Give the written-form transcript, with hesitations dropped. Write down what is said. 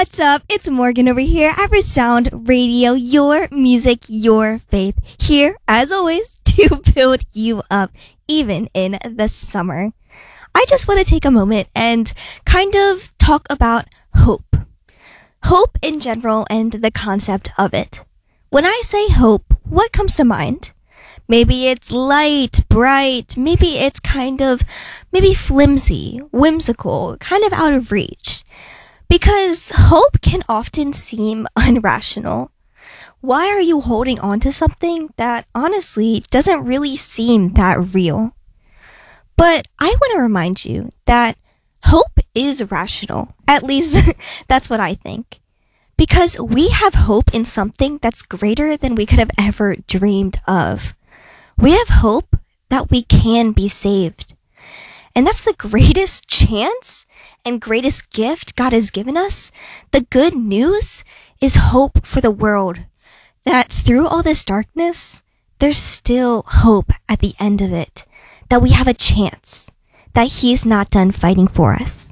What's up? It's Morgan over here at Resound Radio, your music, your faith. Here, as always, to build you up, even in the summer. I just want to take a moment and kind of talk about hope. Hope in general and the concept of it. When I say hope, what comes to mind? Maybe it's light, bright, maybe it's maybe flimsy, whimsical, kind of out of reach. Because hope can often seem irrational. Why are you holding on to something that honestly doesn't really seem that real? But I want to remind you that hope is rational. At least that's what I think. Because we have hope in something that's greater than we could have ever dreamed of. We have hope that we can be saved. And that's the greatest chance and greatest gift God has given us. The good news is hope for the world. That through all this darkness, there's still hope at the end of it. That we have a chance. That He's not done fighting for us.